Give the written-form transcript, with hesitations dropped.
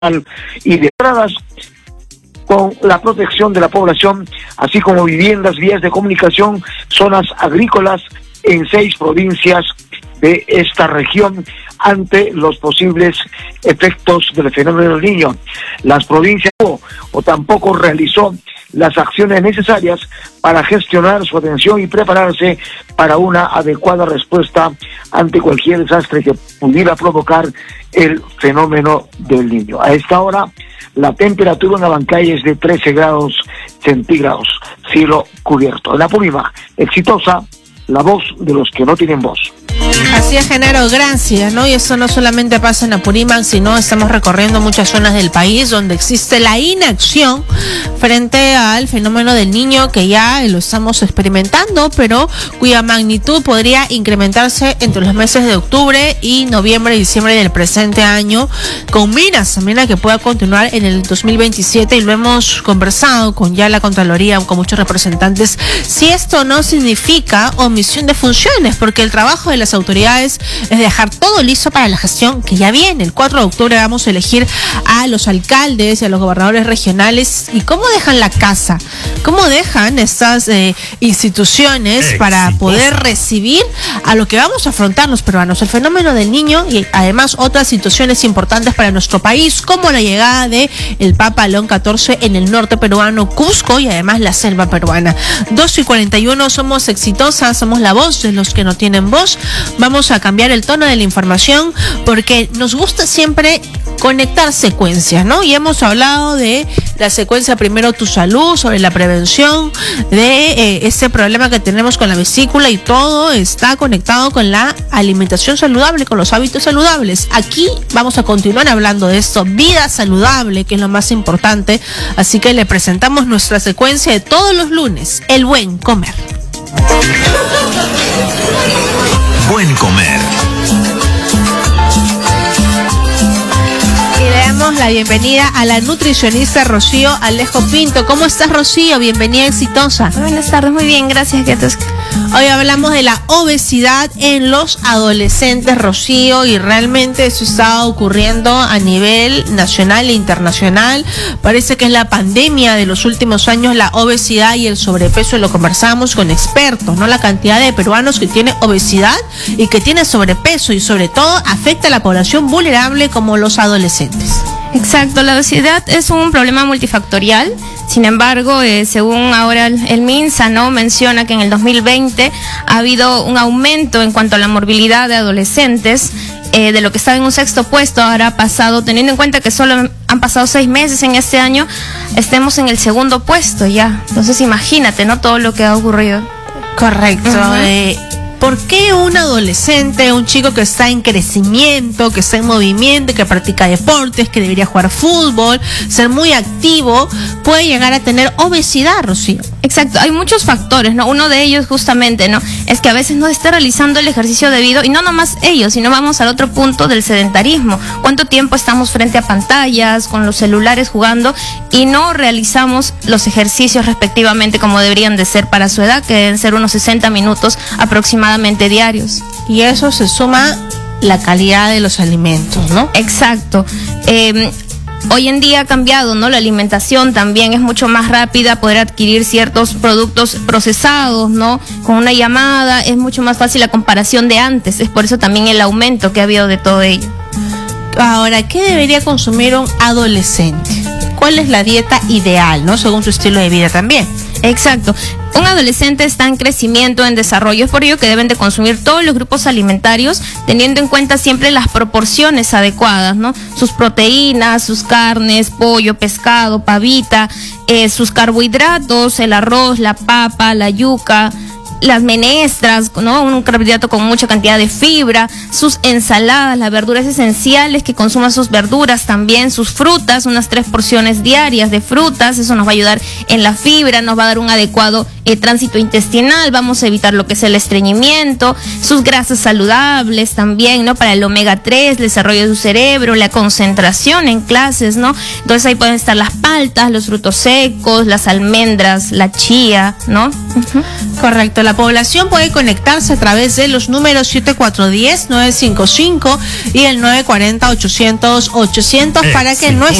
y de entradas con la protección de la población, así como viviendas, vías de comunicación, zonas agrícolas en 6 provincias de esta región ante los posibles efectos del fenómeno del Niño. Las provincias o tampoco realizó las acciones necesarias para gestionar su atención y prepararse para una adecuada respuesta ante cualquier desastre que pudiera provocar el fenómeno del Niño. A esta hora, la temperatura en Abancay es de 13 grados centígrados, cielo cubierto. En la Purímac, exitosa, la voz de los que no tienen voz. Así es, Genaro, gracias, ¿no? Y eso no solamente pasa en Apurímac, sino estamos recorriendo muchas zonas del país donde existe la inacción frente al fenómeno del Niño, que ya lo estamos experimentando, pero cuya magnitud podría incrementarse entre los meses de octubre y noviembre y diciembre del presente año, con miras también a que pueda continuar en el 2027, y lo hemos conversado con ya la Contraloría, con muchos representantes, si esto no significa omisión de funciones, porque el trabajo de las autoridades es dejar todo listo para la gestión que ya viene. El 4 de octubre vamos a elegir a los alcaldes y a los gobernadores regionales. ¿Y cómo dejan la casa? ¿Cómo dejan estas instituciones para poder recibir a lo que vamos a afrontar los peruanos? El fenómeno del Niño y además otras situaciones importantes para nuestro país, como la llegada de el Papa León XIV en el norte peruano, Cusco, y además la selva peruana. 2:41, somos exitosas, somos la voz de los que no tienen voz. Vamos a cambiar el tono de la información porque nos gusta siempre conectar secuencias, ¿no? Y hemos hablado de la secuencia primero Tu Salud, sobre la prevención de ese problema que tenemos con la vesícula, y todo está conectado con la alimentación saludable, con los hábitos saludables. Aquí vamos a continuar hablando de esto, vida saludable, que es lo más importante, así que le presentamos nuestra secuencia de todos los lunes, el buen comer. Buen comer. Y le damos la bienvenida a la nutricionista Rocío Alejo Pinto. ¿Cómo estás, Rocío? Bienvenida, exitosa. Buenas tardes, muy bien, gracias. Hoy hablamos de la obesidad en los adolescentes, Rocío, y realmente eso está ocurriendo a nivel nacional e internacional. Parece que es la pandemia de los últimos años, la obesidad y el sobrepeso. Lo conversamos con expertos, ¿no? La cantidad de peruanos que tiene obesidad y que tiene sobrepeso, y sobre todo afecta a la población vulnerable como los adolescentes. Exacto, la obesidad es un problema multifactorial. Sin embargo, según ahora el MINSA, ¿no?, menciona que en el 2020 ha habido un aumento en cuanto a la morbilidad de adolescentes. De lo que estaba en un 6º puesto, ahora ha pasado, teniendo en cuenta que solo han pasado 6 meses en este año, estemos en el 2º puesto ya. Entonces imagínate, ¿no?, todo lo que ha ocurrido. Correcto. ¿Por qué un adolescente, un chico que está en crecimiento, que está en movimiento, que practica deportes, que debería jugar fútbol, ser muy activo, puede llegar a tener obesidad, Rocío? Exacto, hay muchos factores, ¿no? Uno de ellos justamente, ¿no?, es que a veces no está realizando el ejercicio debido, y no nomás ellos, sino vamos al otro punto del sedentarismo. ¿Cuánto tiempo estamos frente a pantallas, con los celulares jugando, y no realizamos los ejercicios respectivamente como deberían de ser para su edad, que deben ser unos 60 minutos aproximadamente diarios? Y eso se suma la calidad de los alimentos, ¿no? Exacto. Hoy en día ha cambiado, ¿no? La alimentación también es mucho más rápida, poder adquirir ciertos productos procesados, ¿no? Con una llamada es mucho más fácil la comparación de antes. Es por eso también el aumento que ha habido de todo ello. Ahora, ¿qué debería consumir un adolescente? ¿Cuál es la dieta ideal, ¿no?, según su estilo de vida también? Exacto. Un adolescente está en crecimiento, en desarrollo, es por ello que deben de consumir todos los grupos alimentarios, teniendo en cuenta siempre las proporciones adecuadas, ¿no? Sus proteínas, sus carnes, pollo, pescado, pavita, sus carbohidratos, el arroz, la papa, la yuca, las menestras, ¿no?, un carbohidrato con mucha cantidad de fibra, sus ensaladas, las verduras esenciales, que consuman sus verduras también, sus frutas, unas 3 porciones diarias de frutas. Eso nos va a ayudar en la fibra, nos va a dar un adecuado tránsito intestinal, vamos a evitar lo que es el estreñimiento, sus grasas saludables también, ¿no?, para el omega 3, el desarrollo de su cerebro, la concentración en clases, ¿no? Entonces ahí pueden estar las maltas, los frutos secos, las almendras, la chía, ¿no? Correcto, la población puede conectarse a través de los números 7410-955 y el 940-800-800 para que